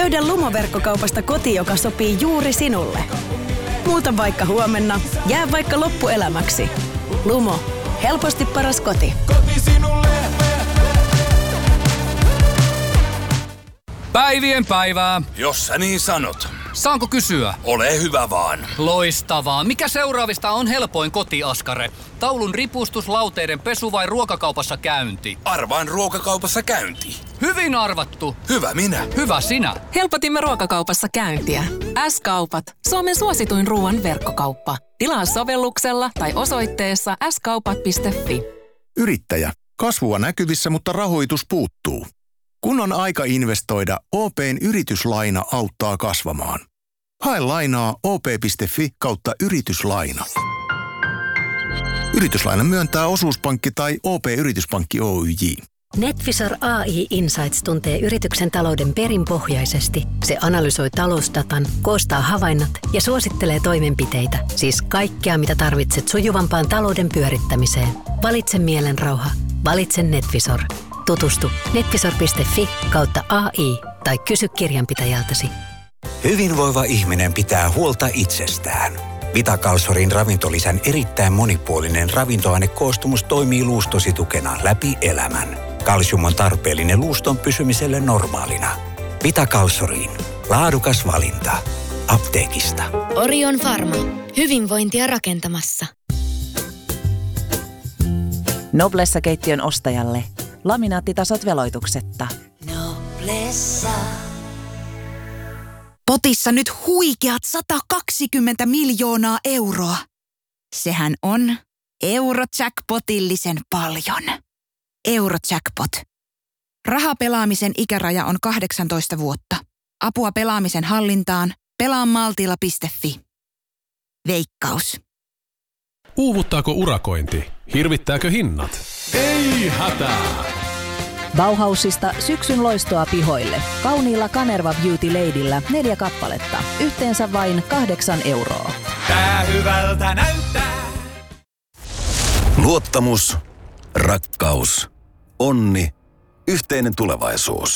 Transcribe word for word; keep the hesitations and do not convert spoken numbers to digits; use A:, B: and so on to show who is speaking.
A: Löydä Lumo-verkkokaupasta koti, joka sopii juuri sinulle. Muuta vaikka huomenna, jää vaikka loppuelämäksi. Lumo. Helposti paras koti.
B: Koti sinulle.
C: Päivien päivää.
D: Jos sä niin sanot.
C: Saanko kysyä?
D: Ole hyvä vaan.
C: Loistavaa. Mikä seuraavista on helpoin kotiaskare? Taulun ripustus, lauteiden pesu vai ruokakaupassa käynti?
D: Arvaan ruokakaupassa käynti.
C: Hyvin arvattu.
D: Hyvä minä.
C: Hyvä sinä.
E: Helpotimme ruokakaupassa käyntiä. S-kaupat. Suomen suosituin ruoan verkkokauppa. Tilaa sovelluksella tai osoitteessa s kaupat piste fi.
F: Yrittäjä. Kasvua näkyvissä, mutta rahoitus puuttuu. Kun on aika investoida, O P:n yrityslaina auttaa kasvamaan. Hae lainaa op piste fi kautta yrityslaina. Yrityslaina myöntää osuuspankki tai O P-yrityspankki Oyj.
G: NetVisor A I Insights tuntee yrityksen talouden perinpohjaisesti. Se analysoi talousdatan, koostaa havainnot ja suosittelee toimenpiteitä. Siis kaikkea, mitä tarvitset sujuvampaan talouden pyörittämiseen. Valitse mielenrauha. Valitse NetVisor. Tutustu netvisor piste fi kautta A I tai kysy kirjanpitäjältäsi.
H: Hyvinvoiva ihminen pitää huolta itsestään. Vitakalsorin ravintolisän erittäin monipuolinen ravintoainekoostumus toimii luustosi tukena läpi elämän. Kalsium on tarpeellinen luuston pysymiselle normaalina. Vitakalsoriin. Laadukas valinta. Apteekista.
I: Orion Pharma. Hyvinvointia rakentamassa.
J: Noblessa-keittiön ostajalle. Laminaattitasot veloituksetta.
K: Noblessa. Potissa nyt huikeat sata kaksikymmentä miljoonaa euroa. Sehän on Eurojackpotillisen paljon. Eurojackpot. Rahapelaamisen ikäraja on kahdeksantoista vuotta. Apua pelaamisen hallintaan. pelaa maltilla piste fi. Veikkaus.
L: Uuvuttaako urakointi? Hirvittääkö hinnat? Ei hätää!
J: Bauhausista syksyn loistoa pihoille. Kauniilla Kanerva Beauty Ladyllä neljä kappaletta. Yhteensä vain kahdeksan euroa.
B: Tää hyvältä näyttää.
M: Luottamus, rakkaus, onni, yhteinen tulevaisuus.